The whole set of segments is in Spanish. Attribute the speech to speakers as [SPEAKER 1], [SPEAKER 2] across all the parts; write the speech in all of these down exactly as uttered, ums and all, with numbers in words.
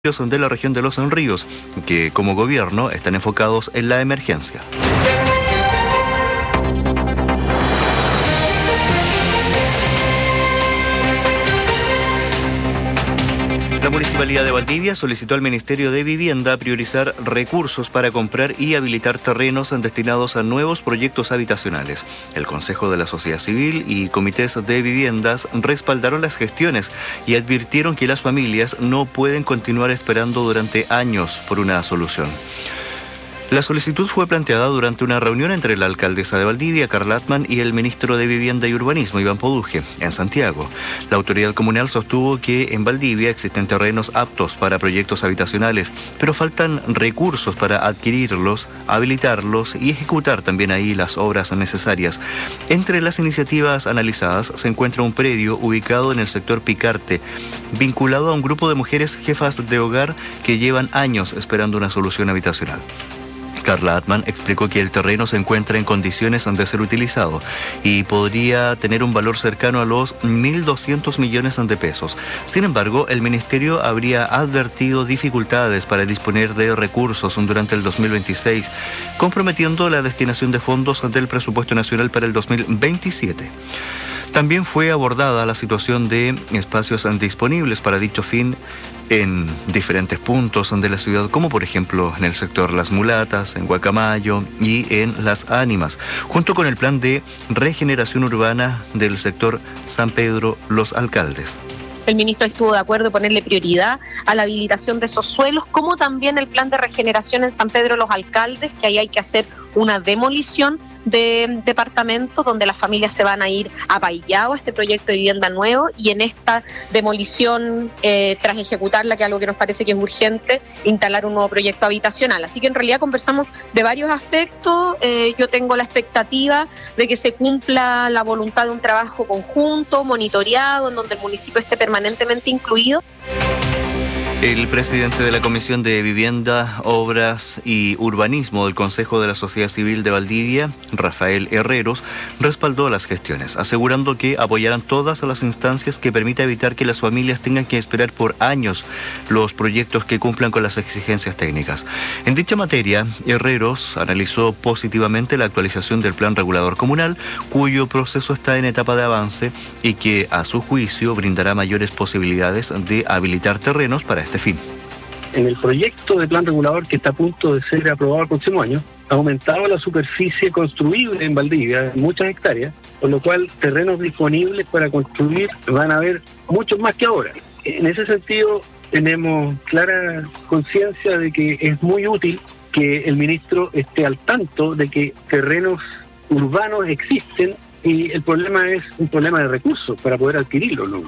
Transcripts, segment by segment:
[SPEAKER 1] de la región de Los Ríos, que como gobierno están enfocados en la emergencia. La Municipalidad de Valdivia solicitó al Ministerio de Vivienda priorizar recursos para comprar y habilitar terrenos destinados a nuevos proyectos habitacionales. El Consejo de la Sociedad Civil y comités de viviendas respaldaron las gestiones y advirtieron que las familias no pueden continuar esperando durante años por una solución. La solicitud fue planteada durante una reunión entre la alcaldesa de Valdivia, Carla Atman, y el ministro de Vivienda y Urbanismo, Iván Poduje, en Santiago. La autoridad comunal sostuvo que en Valdivia existen terrenos aptos para proyectos habitacionales, pero faltan recursos para adquirirlos, habilitarlos y ejecutar también ahí las obras necesarias. Entre las iniciativas analizadas se encuentra un predio ubicado en el sector Picarte, vinculado a un grupo de mujeres jefas de hogar que llevan años esperando una solución habitacional. Carla Atman explicó que el terreno se encuentra en condiciones de ser utilizado y podría tener un valor cercano a los mil doscientos millones de pesos. Sin embargo, el Ministerio habría advertido dificultades para disponer de recursos durante el dos mil veintiséis, comprometiendo la destinación de fondos del presupuesto nacional para el dos mil veintisiete. También fue abordada la situación de espacios disponibles para dicho fin en diferentes puntos de la ciudad, como por ejemplo en el sector Las Mulatas, en Guacamayo y en Las Ánimas, junto con el plan de regeneración urbana del sector San Pedro Los Alcaldes.
[SPEAKER 2] El ministro estuvo de acuerdo en ponerle prioridad a la habilitación de esos suelos, como también el plan de regeneración en San Pedro Los Alcaldes, que ahí hay que hacer una demolición de departamentos donde las familias se van a ir a Payao, este proyecto de vivienda nuevo, y en esta demolición, eh, tras ejecutarla, que es algo que nos parece que es urgente, instalar un nuevo proyecto habitacional. Así que en realidad conversamos de varios aspectos. Eh, yo tengo la expectativa de que se cumpla la voluntad de un trabajo conjunto, monitoreado, en donde el municipio esté permanentemente incluido.
[SPEAKER 1] El presidente de la Comisión de Vivienda, Obras y Urbanismo del Consejo de la Sociedad Civil de Valdivia, Rafael Herreros, respaldó las gestiones, asegurando que apoyarán todas las instancias que permitan evitar que las familias tengan que esperar por años los proyectos que cumplan con las exigencias técnicas. En dicha materia, Herreros analizó positivamente la actualización del Plan Regulador Comunal, cuyo proceso está en etapa de avance y que, a su juicio, brindará mayores posibilidades de habilitar terrenos para este fin.
[SPEAKER 3] En el proyecto de plan regulador que está a punto de ser aprobado el próximo año, ha aumentado la superficie construible en Valdivia, en muchas hectáreas, por lo cual terrenos disponibles para construir van a haber muchos más que ahora. En ese sentido, tenemos clara conciencia de que es muy útil que el ministro esté al tanto de que terrenos urbanos existen y el problema es un problema de recursos para poder adquirirlos, ¿no?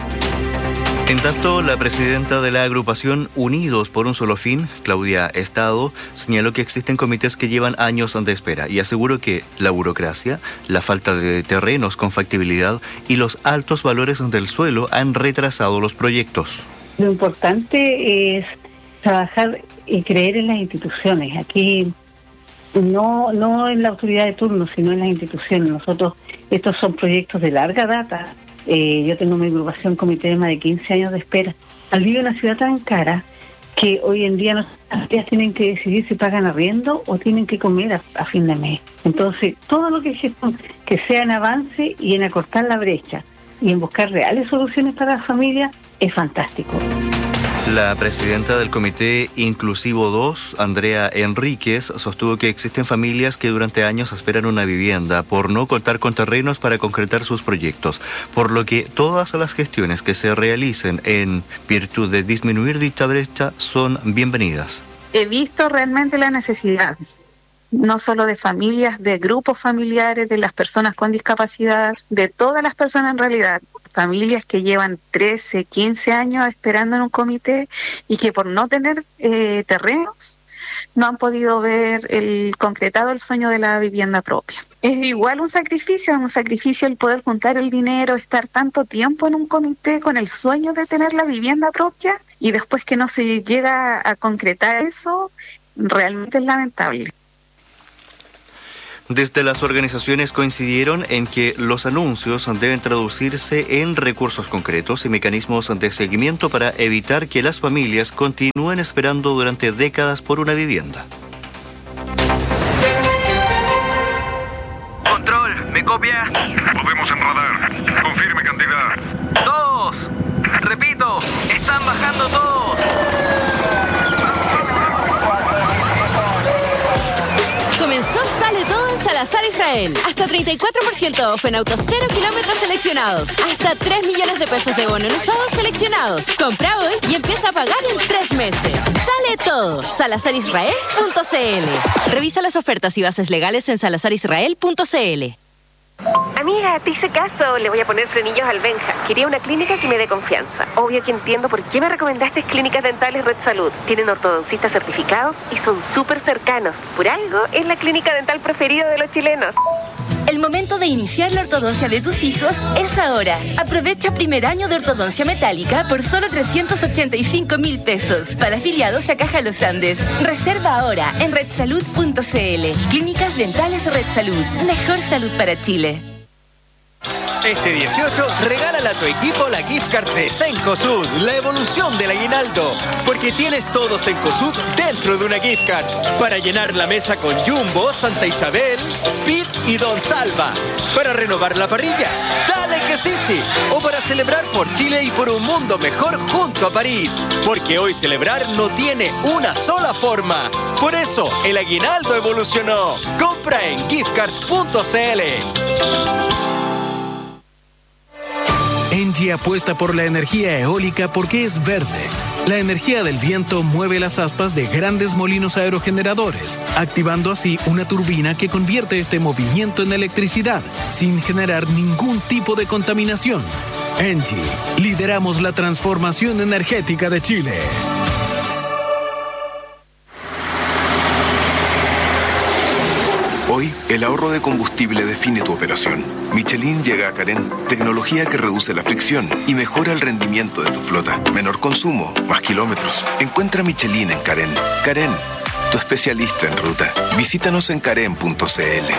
[SPEAKER 1] En tanto, la presidenta de la agrupación Unidos por un Solo Fin, Claudia Estado, señaló que existen comités que llevan años de espera y aseguró que la burocracia, la falta de terrenos con factibilidad y los altos valores del suelo han retrasado los proyectos.
[SPEAKER 4] Lo importante es trabajar y creer en las instituciones. Aquí no, no en la autoridad de turno, sino en las instituciones. Nosotros, estos son proyectos de larga data. Eh, yo tengo mi agrupación comité de más de quince años de espera. Valdivia es una ciudad tan cara que hoy en día las familias tienen que decidir si pagan arriendo o tienen que comer a, a fin de mes. Entonces, todo lo que, que sea en avance y en acortar la brecha y en buscar reales soluciones para las familias es fantástico.
[SPEAKER 1] La presidenta del Comité Inclusivo dos, Andrea Enríquez, sostuvo que existen familias que durante años esperan una vivienda por no contar con terrenos para concretar sus proyectos, por lo que todas las gestiones que se realicen en virtud de disminuir dicha brecha son bienvenidas.
[SPEAKER 5] He visto realmente la necesidad, no solo de familias, de grupos familiares, de las personas con discapacidad, de todas las personas en realidad. Familias que llevan trece, quince años esperando en un comité y que por no tener eh, terrenos no han podido ver el concretado el sueño de la vivienda propia. Es igual un sacrificio, un sacrificio el poder juntar el dinero, estar tanto tiempo en un comité con el sueño de tener la vivienda propia y después que no se llega a concretar eso, realmente es lamentable.
[SPEAKER 1] Desde las organizaciones coincidieron en que los anuncios deben traducirse en recursos concretos y mecanismos de seguimiento para evitar que las familias continúen esperando durante décadas por una vivienda.
[SPEAKER 6] Control, ¿me copia?
[SPEAKER 7] Podemos en radar. Confirme cantidad.
[SPEAKER 6] Dos. Repito, están bajando todos.
[SPEAKER 8] Comenzó Sale Todo en Salazar Israel. Hasta treinta y cuatro por ciento off en autos cero kilómetros seleccionados. Hasta tres millones de pesos de bono en usados seleccionados. Compra hoy y empieza a pagar en tres meses. Sale Todo. salazar israel punto c l. Revisa las ofertas y bases legales en salazar israel punto c l.
[SPEAKER 9] Amiga, te hice caso. Le voy a poner frenillos al Benja. Quería una clínica que me dé confianza. Obvio que entiendo por qué me recomendaste Clínicas Dentales Red Salud. Tienen ortodoncistas certificados y son súper cercanos. Por algo, es la clínica dental preferida de los chilenos.
[SPEAKER 10] El momento de iniciar la ortodoncia de tus hijos es ahora. Aprovecha primer año de ortodoncia metálica por solo trescientos ochenta y cinco mil pesos para afiliados a Caja Los Andes. Reserva ahora en red salud punto c l. Clínicas Dentales Red Salud. Mejor salud para Chile.
[SPEAKER 11] Este dieciocho, regálale a tu equipo la gift card de Cencosud, la evolución del aguinaldo. Porque tienes todo Cencosud dentro de una gift card. Para llenar la mesa con Jumbo, Santa Isabel, Speed y Don Salva. Para renovar la parrilla, dale que sí, sí. O para celebrar por Chile y por un mundo mejor junto a París. Porque hoy celebrar no tiene una sola forma. Por eso, el aguinaldo evolucionó. Compra en gift card punto c l.
[SPEAKER 12] Engie apuesta por la energía eólica porque es verde. La energía del viento mueve las aspas de grandes molinos aerogeneradores, activando así una turbina que convierte este movimiento en electricidad, sin generar ningún tipo de contaminación. Engie, lideramos la transformación energética de Chile.
[SPEAKER 13] Hoy, el ahorro de combustible define tu operación. Michelin llega a Carén, tecnología que reduce la fricción y mejora el rendimiento de tu flota. Menor consumo, más kilómetros. Encuentra Michelin en Carén. Carén, tu especialista en ruta. Visítanos en carén punto c l.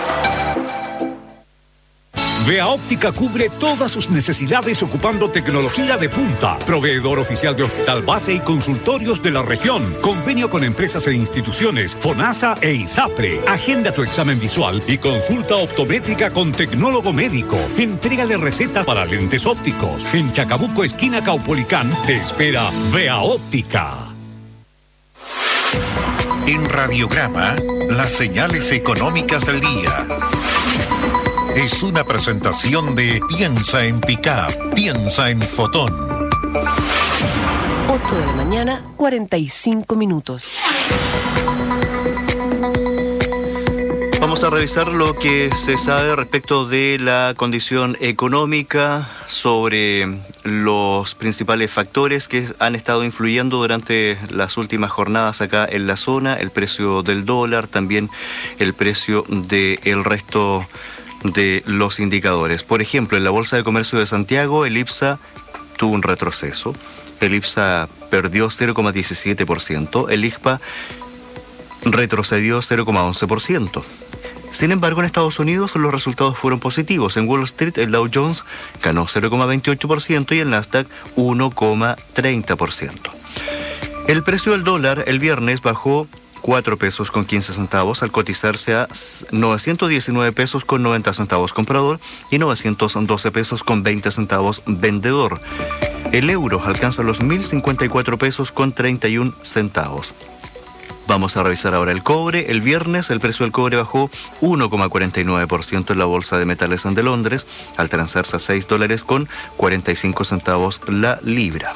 [SPEAKER 14] Vea Óptica cubre todas sus necesidades ocupando tecnología de punta. Proveedor oficial de Hospital Base y consultorios de la región. Convenio con empresas e instituciones, FONASA e ISAPRE. Agenda tu examen visual y consulta optométrica con tecnólogo médico. Entrega de receta para lentes ópticos. En Chacabuco, esquina Caupolicán, te espera Vea Óptica.
[SPEAKER 15] En Radiograma, las señales económicas del día. Es una presentación de Piensa en Pickup, piensa en Fotón.
[SPEAKER 16] ocho de la mañana, cuarenta y cinco minutos.
[SPEAKER 1] Vamos a revisar lo que se sabe respecto de la condición económica, sobre los principales factores que han estado influyendo durante las últimas jornadas acá en la zona, el precio del dólar, también el precio del resto de los indicadores. Por ejemplo, en la Bolsa de Comercio de Santiago, el IPSA tuvo un retroceso. El IPSA perdió cero coma diecisiete por ciento. El I G P A retrocedió cero coma once por ciento. Sin embargo, en Estados Unidos los resultados fueron positivos. En Wall Street, el Dow Jones ganó cero coma veintiocho por ciento y el Nasdaq uno coma treinta por ciento. El precio del dólar el viernes bajó cuatro pesos con quince centavos al cotizarse a novecientos diecinueve pesos con noventa centavos comprador y novecientos doce pesos con veinte centavos vendedor. El euro alcanza los mil cincuenta y cuatro pesos con treinta y un centavos. Vamos a revisar ahora el cobre. El viernes el precio del cobre bajó uno coma cuarenta y nueve por ciento en la Bolsa de Metales de Londres, al transarse a seis dólares con cuarenta y cinco centavos la libra.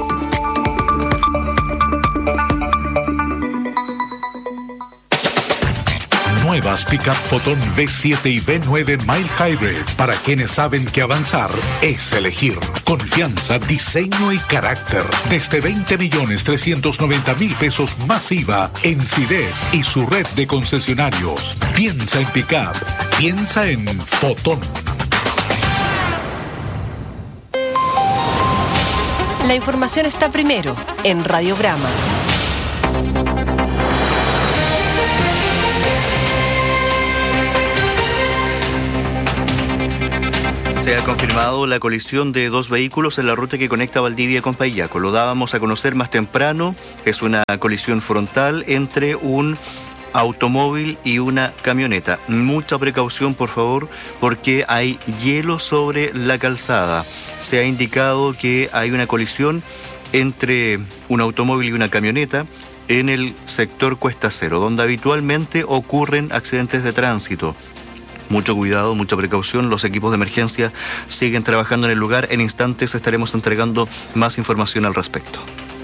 [SPEAKER 15] Nuevas Pickup Fotón V siete y V nueve Mild Hybrid. Para quienes saben que avanzar es elegir. Confianza, diseño y carácter. Desde veinte millones trescientos noventa mil pesos más I V A en C I D E F y su red de concesionarios. Piensa en Pickup. Piensa en Fotón.
[SPEAKER 16] La información está primero en Radiograma.
[SPEAKER 1] Se ha confirmado la colisión de dos vehículos en la ruta que conecta Valdivia con Payaco. Lo dábamos a conocer más temprano. Es una colisión frontal entre un automóvil y una camioneta. Mucha precaución, por favor, porque hay hielo sobre la calzada. Se ha indicado que hay una colisión entre un automóvil y una camioneta en el sector Cuesta Cero, donde habitualmente ocurren accidentes de tránsito. Mucho cuidado, mucha precaución. Los equipos de emergencia siguen trabajando en el lugar. En instantes estaremos entregando más información al respecto.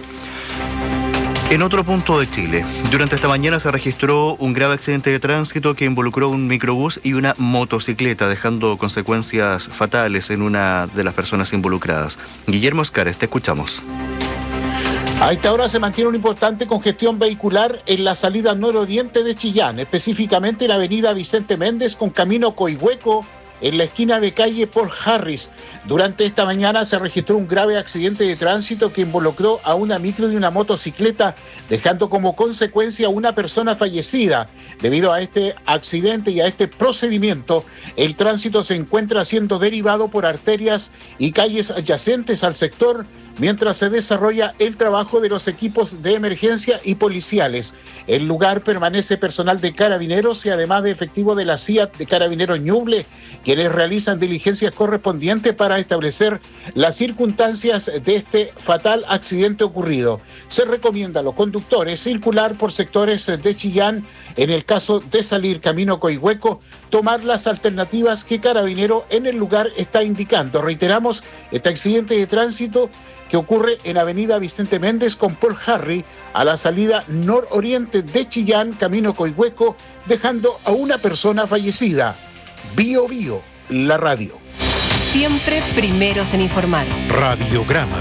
[SPEAKER 1] En otro punto de Chile, durante esta mañana se registró un grave accidente de tránsito que involucró un microbús y una motocicleta, dejando consecuencias fatales en una de las personas involucradas. Guillermo Escares, te escuchamos.
[SPEAKER 17] A esta hora se mantiene una importante congestión vehicular en la salida nororiente de Chillán, específicamente en la avenida Vicente Méndez con camino Coihueco, en la esquina de calle Paul Harris. Durante esta mañana se registró un grave accidente de tránsito que involucró a una micro y una motocicleta, dejando como consecuencia a una persona fallecida. Debido a este accidente y a este procedimiento, el tránsito se encuentra siendo derivado por arterias y calles adyacentes al sector, mientras se desarrolla el trabajo de los equipos de emergencia y policiales. El lugar permanece personal de Carabineros y además de efectivo de la C I A T de Carabineros Ñuble, quienes realizan diligencias correspondientes para establecer las circunstancias de este fatal accidente ocurrido. Se recomienda a los conductores circular por sectores de Chillán. En el caso de salir camino Coihueco, tomar las alternativas que Carabinero en el lugar está indicando. Reiteramos, este accidente de tránsito que ocurre en avenida Vicente Méndez con Paul Harry a la salida nororiente de Chillán, camino Coihueco, dejando a una persona fallecida. Bio Bio, la radio.
[SPEAKER 16] Siempre primeros en informar.
[SPEAKER 15] Radiograma.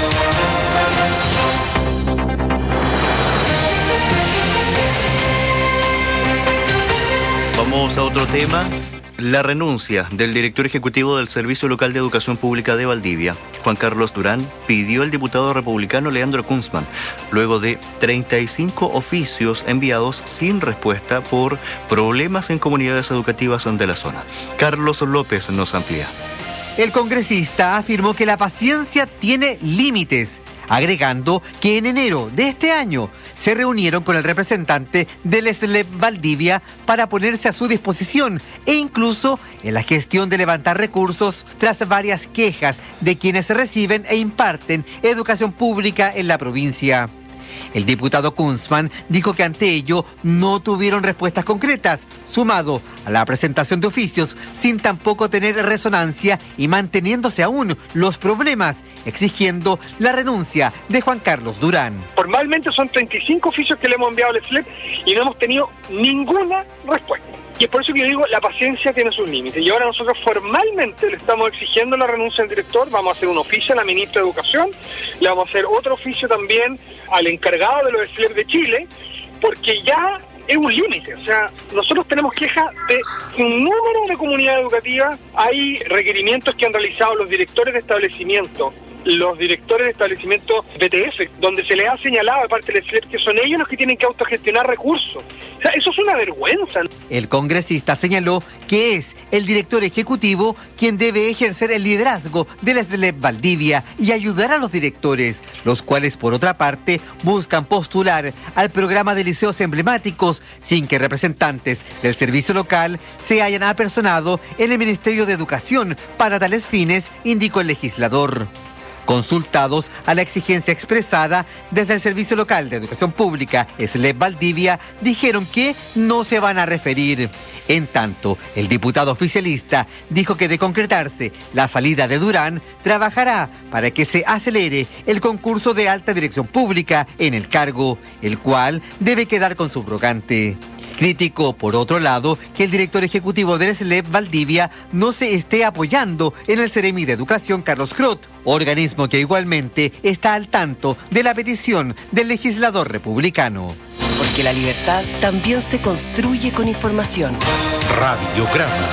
[SPEAKER 1] Vamos a otro tema. La renuncia del director ejecutivo del Servicio Local de Educación Pública de Valdivia, Juan Carlos Durán, pidió al diputado republicano Leandro Kunzman, luego de treinta y cinco oficios enviados sin respuesta por problemas en comunidades educativas de la zona. Carlos López nos amplía.
[SPEAKER 18] El congresista afirmó que la paciencia tiene límites, agregando que en enero de este año se reunieron con el representante del S L E P Valdivia para ponerse a su disposición e incluso en la gestión de levantar recursos tras varias quejas de quienes reciben e imparten educación pública en la provincia. El diputado Kunzman dijo que ante ello no tuvieron respuestas concretas, sumado a la presentación de oficios sin tampoco tener resonancia y manteniéndose aún los problemas, exigiendo la renuncia de Juan Carlos Durán.
[SPEAKER 19] Formalmente son treinta y cinco oficios que le hemos enviado al S L E P y no hemos tenido ninguna respuesta. Y es por eso que yo digo, la paciencia tiene sus límites. Y ahora nosotros formalmente le estamos exigiendo la renuncia del director. Vamos a hacer un oficio a la ministra de Educación, le vamos a hacer otro oficio también al encargado de los S L E P de Chile, porque ya es un límite. O sea, nosotros tenemos quejas de un número de comunidades educativas. Hay requerimientos que han realizado los directores de establecimiento, los directores de establecimientos B T F, donde se les ha señalado de parte del S L E P que son ellos los que tienen que autogestionar recursos. O sea, eso es una vergüenza.
[SPEAKER 18] El congresista señaló que es el director ejecutivo quien debe ejercer el liderazgo del S L E P Valdivia y ayudar a los directores, los cuales por otra parte buscan postular al programa de liceos emblemáticos sin que representantes del servicio local se hayan apersonado en el Ministerio de Educación para tales fines, indicó el legislador. Consultados a la exigencia expresada desde el Servicio Local de Educación Pública, S L E P Valdivia, dijeron que no se van a referir. En tanto, el diputado oficialista dijo que de concretarse la salida de Durán, trabajará para que se acelere el concurso de alta dirección pública en el cargo, el cual debe quedar con subrogante. Criticó, por otro lado, que el director ejecutivo del S L E P Valdivia no se esté apoyando en el Ceremi de Educación Carlos Crot, organismo que igualmente está al tanto de la petición del legislador republicano.
[SPEAKER 16] Porque la libertad también se construye con información.
[SPEAKER 15] Radiograma.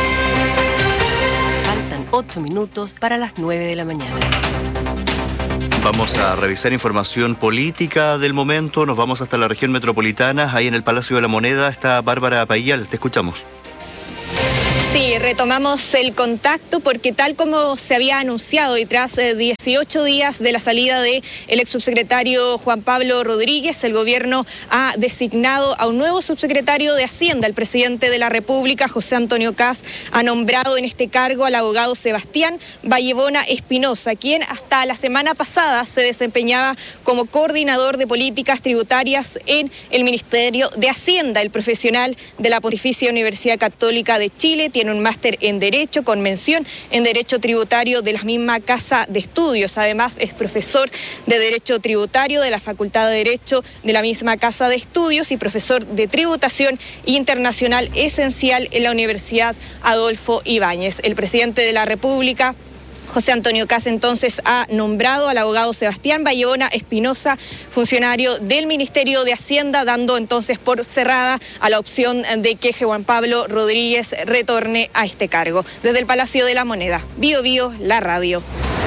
[SPEAKER 16] Faltan ocho minutos para las nueve de la mañana.
[SPEAKER 1] Vamos a revisar información política del momento. Nos vamos hasta la región metropolitana. Ahí en el Palacio de la Moneda está Bárbara Payal. Te escuchamos.
[SPEAKER 20] Sí, retomamos el contacto porque tal como se había anunciado y tras dieciocho días de la salida del ex subsecretario Juan Pablo Rodríguez, el gobierno ha designado a un nuevo subsecretario de Hacienda. El presidente de la República, José Antonio Kast, ha nombrado en este cargo al abogado Sebastián Vallebona Espinosa, quien hasta la semana pasada se desempeñaba como coordinador de políticas tributarias en el Ministerio de Hacienda. El profesional de la Pontificia Universidad Católica de Chile tiene un máster en Derecho con mención en Derecho Tributario de la misma Casa de Estudios. Además, es profesor de Derecho Tributario de la Facultad de Derecho de la misma Casa de Estudios y profesor de Tributación Internacional Esencial en la Universidad Adolfo Ibáñez. El presidente de la República, José Antonio Kast, entonces ha nombrado al abogado Sebastián Vallebona Espinosa, funcionario del Ministerio de Hacienda, dando entonces por cerrada a la opción de que Juan Pablo Rodríguez retorne a este cargo. Desde el Palacio de la Moneda, Bio Bio, la radio.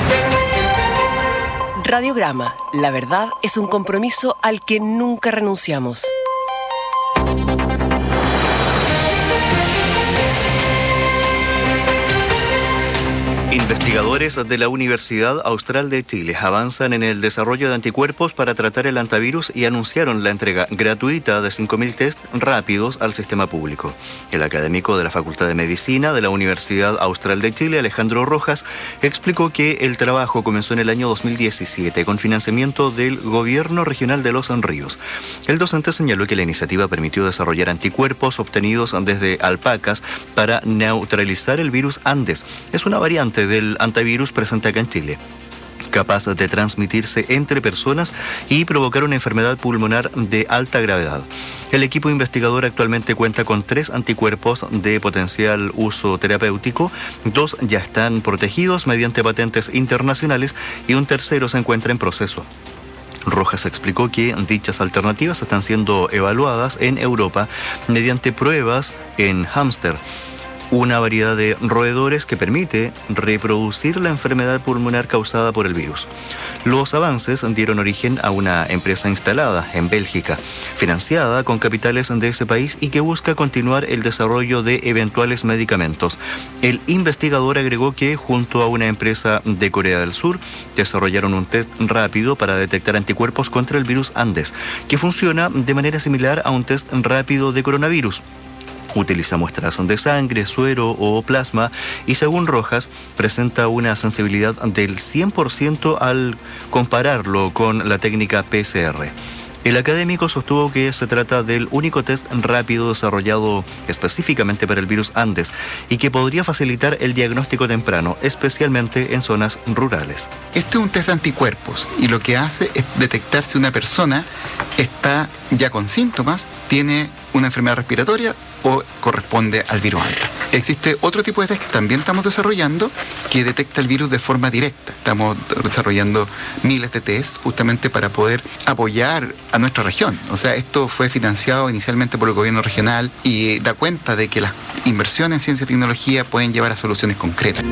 [SPEAKER 16] Radiograma, la verdad es un compromiso al que nunca renunciamos.
[SPEAKER 1] Investigadores de la Universidad Austral de Chile avanzan en el desarrollo de anticuerpos para tratar el hantavirus y anunciaron la entrega gratuita de cinco mil test rápidos al sistema público. El académico de la Facultad de Medicina de la Universidad Austral de Chile, Alejandro Rojas, explicó que el trabajo comenzó en el año dos mil diecisiete con financiamiento del Gobierno Regional de Los Ríos. El docente señaló que la iniciativa permitió desarrollar anticuerpos obtenidos desde alpacas para neutralizar el virus Andes. Es una variante del antivirus presente acá en Chile, capaz de transmitirse entre personas y provocar una enfermedad pulmonar de alta gravedad. El equipo investigador actualmente cuenta con tres anticuerpos de potencial uso terapéutico, dos ya están protegidos mediante patentes internacionales y un tercero se encuentra en proceso. Rojas explicó que dichas alternativas están siendo evaluadas en Europa mediante pruebas en hámster, una variedad de roedores que permite reproducir la enfermedad pulmonar causada por el virus. Los avances dieron origen a una empresa instalada en Bélgica, financiada con capitales de ese país y que busca continuar el desarrollo de eventuales medicamentos. El investigador agregó que junto a una empresa de Corea del Sur desarrollaron un test rápido para detectar anticuerpos contra el virus Andes, que funciona de manera similar a un test rápido de coronavirus. Utiliza muestras de sangre, suero o plasma y según Rojas presenta una sensibilidad del cien por ciento al compararlo con la técnica P C R. El académico sostuvo que se trata del único test rápido desarrollado específicamente para el virus Andes y que podría facilitar el diagnóstico temprano, especialmente en zonas rurales.
[SPEAKER 21] Este es un test de anticuerpos y lo que hace es detectar si una persona está ya con síntomas, tiene una enfermedad respiratoria o corresponde al virus Andes. Existe otro tipo de test que también estamos desarrollando que detecta el virus de forma directa. Estamos desarrollando miles de test justamente para poder apoyar a nuestra región. O sea, esto fue financiado inicialmente por el gobierno regional y da cuenta de que las inversiones en ciencia y tecnología pueden llevar a soluciones concretas.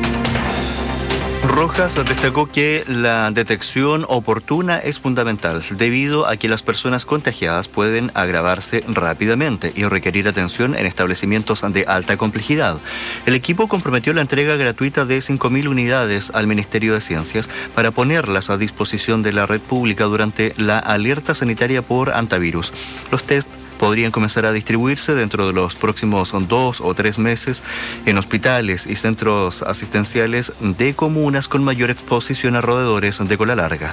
[SPEAKER 1] Rojas destacó que la detección oportuna es fundamental debido a que las personas contagiadas pueden agravarse rápidamente y requerir atención en establecimientos de alta complejidad. El equipo comprometió la entrega gratuita de cinco mil unidades al Ministerio de Ciencias para ponerlas a disposición de la red pública durante la alerta sanitaria por antivirus. Los test podrían comenzar a distribuirse dentro de los próximos dos o tres meses en hospitales y centros asistenciales de comunas con mayor exposición a roedores de cola larga.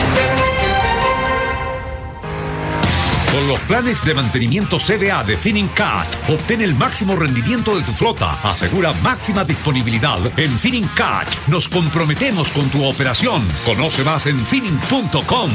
[SPEAKER 14] Con los planes de mantenimiento C D A de Finincat, obtén el máximo rendimiento de tu flota. Asegura máxima disponibilidad. En Finincat nos comprometemos con tu operación. Conoce más en finin punto com.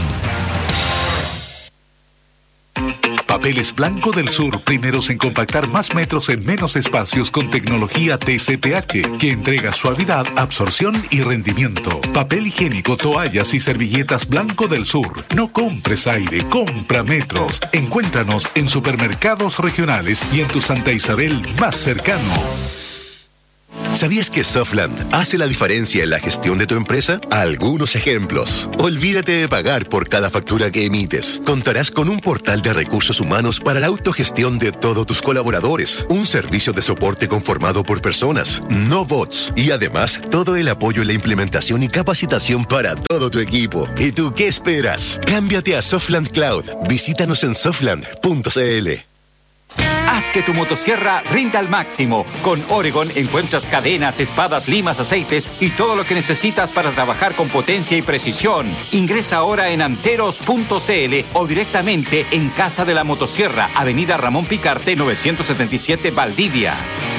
[SPEAKER 15] Papeles Blanco del Sur, primeros en compactar más metros en menos espacios con tecnología T C P H, que entrega suavidad, absorción y rendimiento. Papel higiénico, toallas y servilletas Blanco del Sur. No compres aire, compra metros. Encuéntranos en supermercados regionales y en tu Santa Isabel más cercano.
[SPEAKER 2] ¿Sabías que Softland hace la diferencia en la gestión de tu empresa? Algunos ejemplos. Olvídate de pagar por cada factura que emites. Contarás con un portal de recursos humanos para la autogestión de todos tus colaboradores. Un servicio de soporte conformado por personas, no bots. Y además, todo el apoyo en la implementación y capacitación para todo tu equipo. ¿Y tú qué esperas? Cámbiate a Softland Cloud. Visítanos en softland punto c l.
[SPEAKER 22] Haz que tu motosierra rinda al máximo. Con Oregon encuentras cadenas, espadas, limas, aceites y todo lo que necesitas para trabajar con potencia y precisión. Ingresa ahora en anteros punto c l o directamente en Casa de la Motosierra, Avenida Ramón Picarte, novecientos setenta y siete, Valdivia.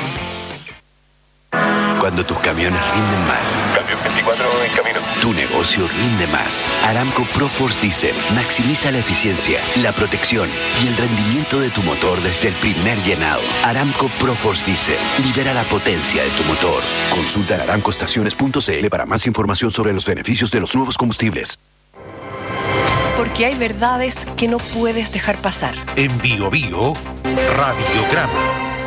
[SPEAKER 23] Cuando tus camiones rinden más.
[SPEAKER 7] Cambio veinticuatro en camino.
[SPEAKER 23] Tu negocio rinde más. Aramco ProForce Diesel maximiza la eficiencia, la protección y el rendimiento de tu motor desde el primer llenado. Aramco ProForce Diesel libera la potencia de tu motor. Consulta en aramco estaciones punto c l para más información sobre los beneficios de los nuevos combustibles.
[SPEAKER 16] Porque hay verdades que no puedes dejar pasar.
[SPEAKER 15] En Bio Bio, Radiograma.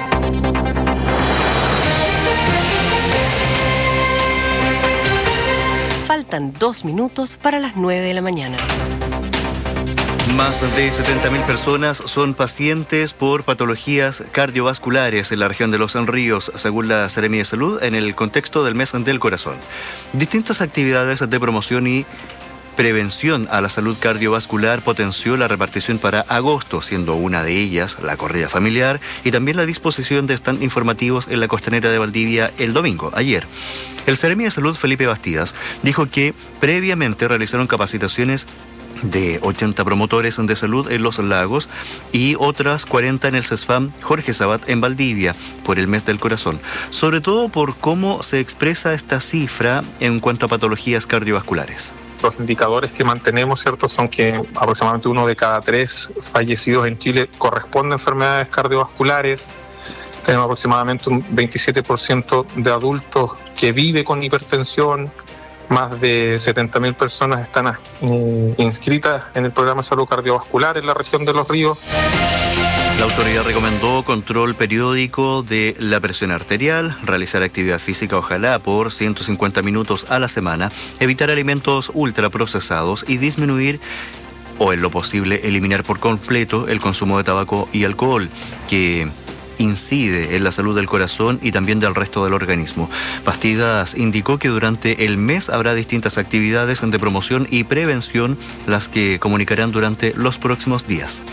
[SPEAKER 16] Faltan dos minutos para las nueve de la mañana.
[SPEAKER 1] Más de setenta mil personas son pacientes por patologías cardiovasculares en la región de Los Ríos, según la Seremía de Salud, en el contexto del mes del corazón. Distintas actividades de promoción y prevención a la salud cardiovascular potenció la repartición para agosto, siendo una de ellas la corrida familiar y también la disposición de stand informativos en la costanera de Valdivia el domingo, ayer. El Seremi de Salud, Felipe Bastidas, dijo que previamente realizaron capacitaciones de ochenta promotores de salud en Los Lagos y otras cuarenta en el CESFAM Jorge Sabat en Valdivia por el mes del corazón, sobre todo por cómo se expresa esta cifra en cuanto a patologías cardiovasculares.
[SPEAKER 24] Los indicadores que mantenemos, ¿cierto?, son que aproximadamente uno de cada tres fallecidos en Chile corresponde a enfermedades cardiovasculares. Tenemos aproximadamente un veintisiete por ciento de adultos que vive con hipertensión. Más de setenta mil personas están eh, inscritas en el programa de salud cardiovascular en la región de Los Ríos.
[SPEAKER 1] La autoridad recomendó control periódico de la presión arterial, realizar actividad física ojalá por ciento cincuenta minutos a la semana, evitar alimentos ultraprocesados y disminuir o en lo posible eliminar por completo el consumo de tabaco y alcohol, que incide en la salud del corazón y también del resto del organismo. Bastidas indicó que durante el mes habrá distintas actividades de promoción y prevención, las que comunicarán durante los próximos días.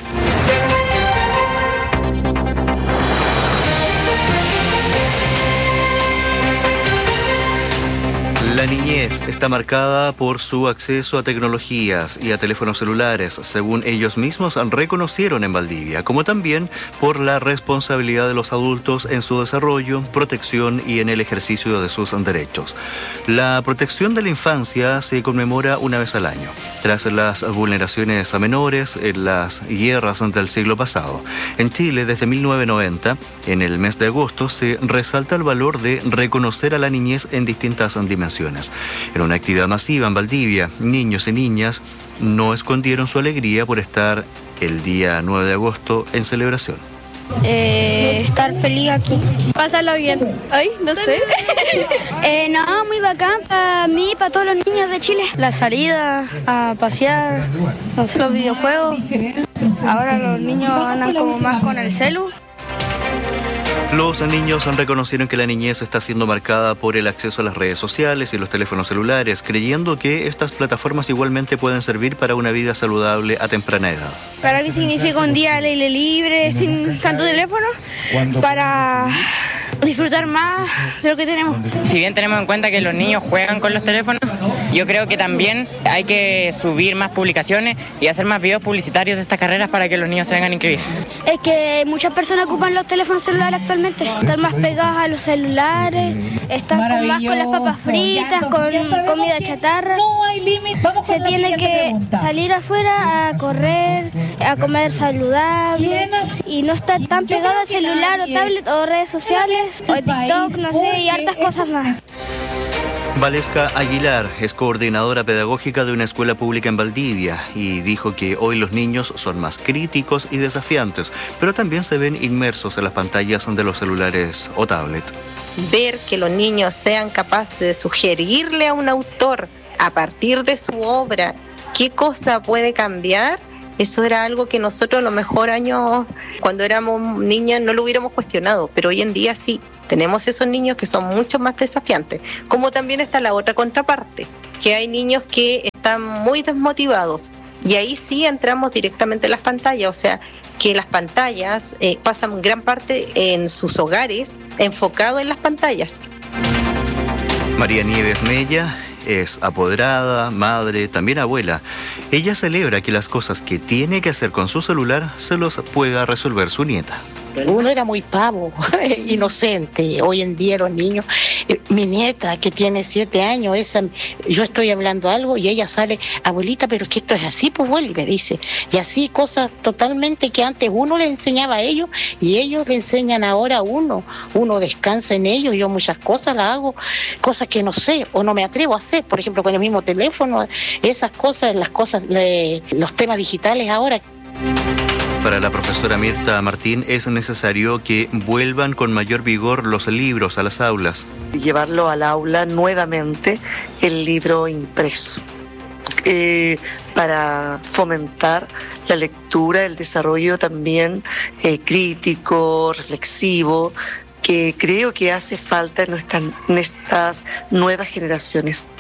[SPEAKER 1] La niñez está marcada por su acceso a tecnologías y a teléfonos celulares, según ellos mismos reconocieron en Valdivia, como también por la responsabilidad de los adultos en su desarrollo, protección y en el ejercicio de sus derechos. La protección de la infancia se conmemora una vez al año, tras las vulneraciones a menores en las guerras del siglo pasado. En Chile, desde mil novecientos noventa, en el mes de agosto, se resalta el valor de reconocer a la niñez en distintas dimensiones. En una actividad masiva en Valdivia, niños y niñas no escondieron su alegría por estar el día nueve de agosto en celebración.
[SPEAKER 25] Eh, estar feliz aquí.
[SPEAKER 26] Pásalo bien. Ay, no sé.
[SPEAKER 25] eh, no, muy bacán para mí, para todos los niños de Chile. La salida a pasear, los, los videojuegos. Ahora los niños andan como más con el celu.
[SPEAKER 1] Los niños reconocieron que la niñez está siendo marcada por el acceso a las redes sociales y los teléfonos celulares, creyendo que estas plataformas igualmente pueden servir para una vida saludable a temprana edad.
[SPEAKER 26] Para mí significa un día al aire libre, sin tanto teléfono, para disfrutar más de lo que tenemos.
[SPEAKER 27] Si bien tenemos en cuenta que los niños juegan con los teléfonos, yo creo que también hay que subir más publicaciones y hacer más videos publicitarios de estas carreras para que los niños se vengan a inscribir.
[SPEAKER 25] Es que muchas personas ocupan los teléfonos celulares actualmente. Están más pegados a los celulares, están con más con las papas fritas, con comida chatarra. Se tiene que salir afuera a correr, a comer saludable y no estar tan pegado al celular o tablet o redes sociales o TikTok, no sé, y hartas cosas más.
[SPEAKER 1] Valesca Aguilar es coordinadora pedagógica de una escuela pública en Valdivia y dijo que hoy los niños son más críticos y desafiantes, pero también se ven inmersos en las pantallas de los celulares o tablet.
[SPEAKER 3] Ver que los niños sean capaces de sugerirle a un autor a partir de su obra qué cosa puede cambiar, eso era algo que nosotros a lo mejor años, cuando éramos niñas, no lo hubiéramos cuestionado, pero hoy en día sí. Tenemos esos niños que son mucho más desafiantes, como también está la otra contraparte, que hay niños que están muy desmotivados y ahí sí entramos directamente en las pantallas, o sea, que las pantallas eh, pasan gran parte en sus hogares enfocado en las pantallas.
[SPEAKER 1] María Nieves Mella es apoderada, madre, también abuela. Ella celebra que las cosas que tiene que hacer con su celular se los pueda resolver su nieta.
[SPEAKER 4] Uno era muy pavo, inocente. Hoy en día los niños, eh, mi nieta que tiene siete años, esa, yo estoy hablando algo y ella sale, abuelita, pero es que esto es así, pues vuelve, me dice. Y así cosas totalmente que antes uno le enseñaba a ellos y ellos le enseñan ahora a uno. Uno descansa en ellos, yo muchas cosas las hago, cosas que no sé o no me atrevo a hacer, por ejemplo con el mismo teléfono, esas cosas, las cosas, le, los temas digitales ahora.
[SPEAKER 1] Para la profesora Mirta Martín es necesario que vuelvan con mayor vigor los libros a las aulas.
[SPEAKER 5] Llevarlo al aula nuevamente el libro impreso eh, para fomentar la lectura, el desarrollo también eh, crítico, reflexivo, que creo que hace falta en, nuestra, en estas nuevas generaciones.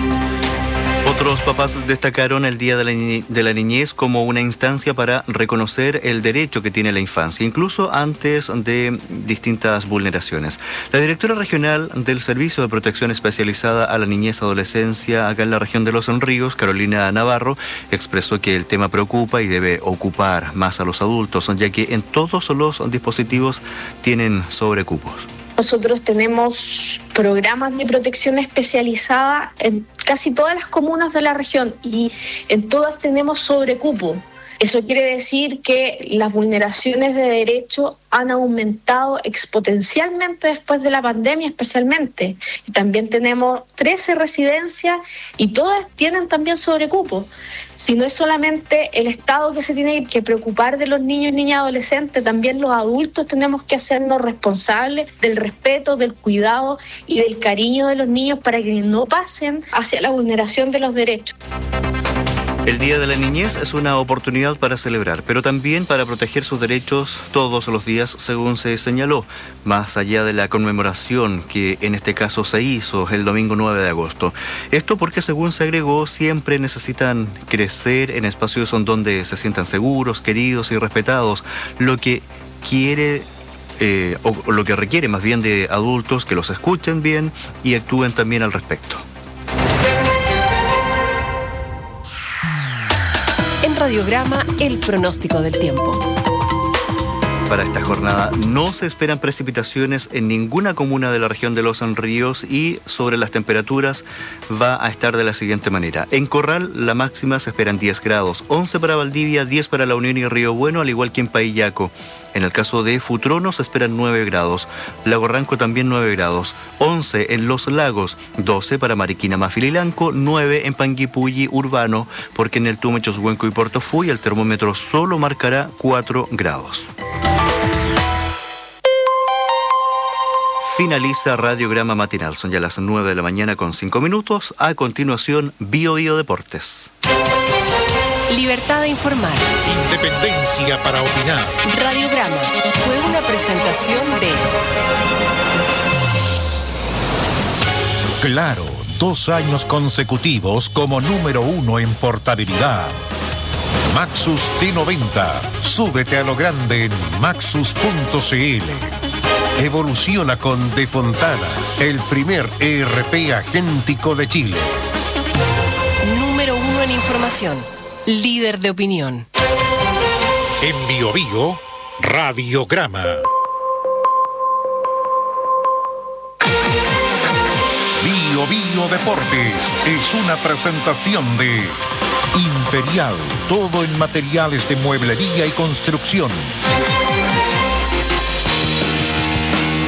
[SPEAKER 1] Otros papás destacaron el Día de la, Ni- de la Niñez como una instancia para reconocer el derecho que tiene la infancia, incluso antes de distintas vulneraciones. La directora regional del Servicio de Protección Especializada a la Niñez y Adolescencia acá en la región de Los Ríos, Carolina Navarro, expresó que el tema preocupa y debe ocupar más a los adultos, ya que en todos los dispositivos tienen sobrecupos.
[SPEAKER 6] Nosotros tenemos programas de protección especializada en casi todas las comunas de la región y en todas tenemos sobrecupo. Eso quiere decir que las vulneraciones de derecho han aumentado exponencialmente después de la pandemia especialmente. Y también tenemos trece residencias y todas tienen también sobrecupo. Si no es solamente el Estado que se tiene que preocupar de los niños, niñas y adolescentes, también los adultos tenemos que hacernos responsables del respeto, del cuidado y del cariño de los niños para que no pasen hacia la vulneración de los derechos.
[SPEAKER 1] El Día de la Niñez es una oportunidad para celebrar, pero también para proteger sus derechos todos los días, según se señaló, más allá de la conmemoración que en este caso se hizo el domingo nueve de agosto. Esto porque, según se agregó, siempre necesitan crecer en espacios donde se sientan seguros, queridos y respetados, lo que quiere... Eh, o, o lo que requiere más bien de adultos que los escuchen bien y actúen también al respecto.
[SPEAKER 16] En Radiograma, el pronóstico del tiempo.
[SPEAKER 1] Para esta jornada no se esperan precipitaciones en ninguna comuna de la región de Los Ríos y sobre las temperaturas va a estar de la siguiente manera. En Corral la máxima se esperan diez grados, once para Valdivia, diez para La Unión y Río Bueno, al igual que en Paillaco. En el caso de Futrono se esperan nueve grados, Lago Ranco también nueve grados, once en Los Lagos, doce para Mariquina, Mafililanco, nueve en Panguipulli, Urbano, porque en el Tume, Choshuenco y Portofuy el termómetro solo marcará cuatro grados. Finaliza Radiograma Matinal. Son ya las nueve de la mañana con cinco minutos. A continuación, Bio Bio Deportes.
[SPEAKER 16] Libertad de informar.
[SPEAKER 8] Independencia para opinar.
[SPEAKER 16] Radiograma fue una presentación de...
[SPEAKER 8] Claro, dos años consecutivos como número uno en portabilidad. Maxus T noventa. Súbete a lo grande en maxus punto c l. Evoluciona con De Fontana, el primer E R P agéntico de Chile.
[SPEAKER 16] Número uno en información, líder de opinión.
[SPEAKER 8] En Bio Bio, Radiograma. Bio Bio Deportes es una presentación de Imperial, todo en materiales de mueblería y construcción.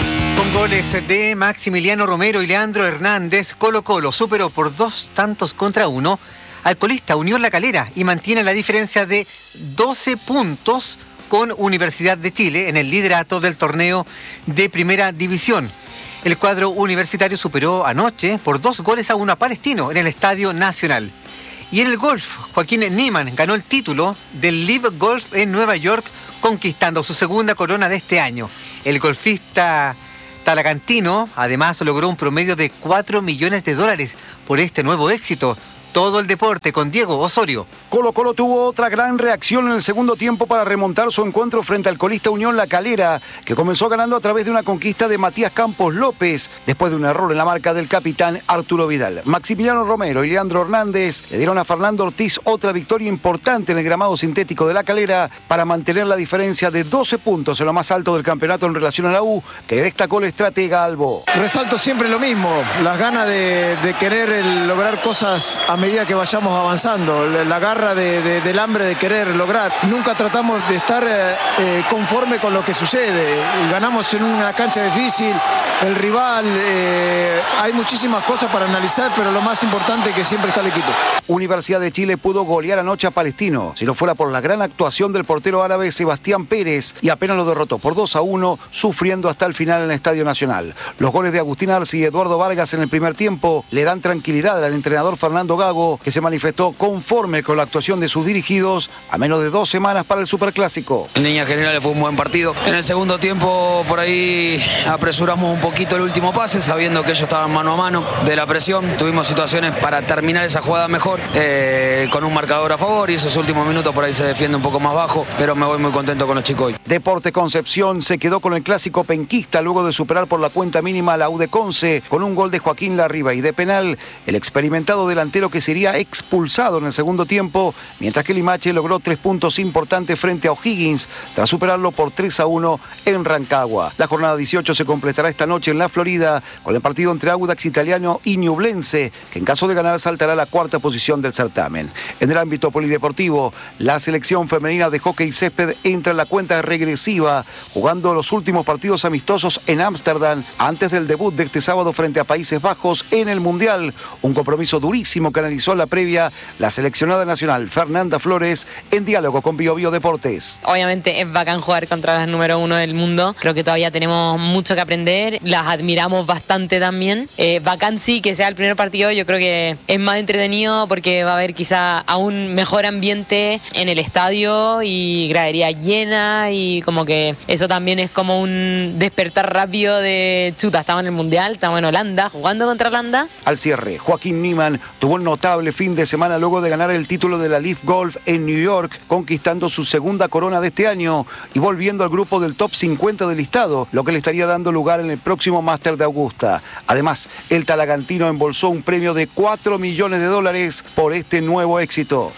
[SPEAKER 18] Con goles de Maximiliano Romero y Leandro Hernández, Colo Colo superó por dos tantos contra uno al colista Unión La Calera y mantiene la diferencia de doce puntos con Universidad de Chile en el liderato del torneo de Primera División. El cuadro universitario superó anoche por dos goles a uno a Palestino en el Estadio Nacional. Y en el golf, Joaquín Niemann ganó el título del Live Golf en Nueva York, conquistando su segunda corona de este año. El golfista talagantino además logró un promedio de cuatro millones de dólares por este nuevo éxito. Todo el deporte con Diego Osorio.
[SPEAKER 9] Colo Colo tuvo otra gran reacción en el segundo tiempo para remontar su encuentro frente al colista Unión La Calera, que comenzó ganando a través de una conquista de Matías Campos López, después de un error en la marca del capitán Arturo Vidal. Maximiliano Romero y Leandro Hernández le dieron a Fernando Ortiz otra victoria importante en el gramado sintético de La Calera para mantener la diferencia de doce puntos en lo más alto del campeonato en relación a la U, que destacó el estratega Albo.
[SPEAKER 10] Resalto siempre lo mismo, las ganas de, de querer el, lograr cosas a medida que vayamos avanzando, la garra de, de, del hambre de querer lograr. Nunca tratamos de estar eh, conforme con lo que sucede. Ganamos en una cancha difícil, el rival, eh, hay muchísimas cosas para analizar, pero lo más importante es que siempre está el equipo.
[SPEAKER 9] Universidad de Chile pudo golear anoche a Palestino, si no fuera por la gran actuación del portero árabe Sebastián Pérez, y apenas lo derrotó por dos a uno, sufriendo hasta el final en el Estadio Nacional. Los goles de Agustín Arce y Eduardo Vargas en el primer tiempo le dan tranquilidad al entrenador Fernando Gago, que se manifestó conforme con la actuación de sus dirigidos a menos de dos semanas para el Superclásico.
[SPEAKER 11] En líneas generales fue un buen partido. En el segundo tiempo por ahí apresuramos un poquito el último pase, sabiendo que ellos estaban mano a mano de la presión. Tuvimos situaciones para terminar esa jugada mejor, eh, con un marcador a favor, y esos últimos minutos por ahí se defiende un poco más bajo, pero me voy muy contento con los chicos hoy.
[SPEAKER 9] Deporte Concepción se quedó con el clásico penquista luego de superar por la cuenta mínima a la U de Conce con un gol de Joaquín Larriba, y de penal el experimentado delantero que sería expulsado en el segundo tiempo, mientras que Limache logró tres puntos importantes frente a O'Higgins tras superarlo por tres a uno en Rancagua. La jornada dieciocho se completará esta noche en la Florida con el partido entre Audax Italiano y Ñublense, que en caso de ganar saltará a la cuarta posición del certamen. En el ámbito polideportivo, la selección femenina de hockey césped entra en la cuenta regresiva, jugando los últimos partidos amistosos en Ámsterdam antes del debut de este sábado frente a Países Bajos en el Mundial, un compromiso durísimo que analizó la previa la seleccionada nacional Fernanda Flores en diálogo con Bio Bio Deportes.
[SPEAKER 12] Obviamente es bacán jugar contra las número uno del mundo, creo que todavía tenemos mucho que aprender, las admiramos bastante también. Eh, bacán sí que sea el primer partido, yo creo que es más entretenido porque va a haber quizá aún mejor ambiente en el estadio y gradería llena, y como que eso también es como un despertar rápido de chuta, estamos en el Mundial, estamos en Holanda, jugando contra Holanda.
[SPEAKER 9] Al cierre, Joaquín Niemann tuvo un notable fin de semana luego de ganar el título de la Leaf Golf en New York, conquistando su segunda corona de este año y volviendo al grupo del top cincuenta del listado, lo que le estaría dando lugar en el próximo Máster de Augusta. Además, el talagantino embolsó un premio de cuatro millones de dólares por este nuevo éxito.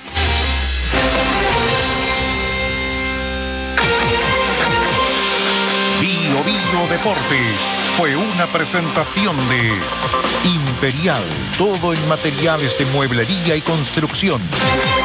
[SPEAKER 8] Bio Bio Deportes fue una presentación de Imperial, todo en materiales de mueblería y construcción.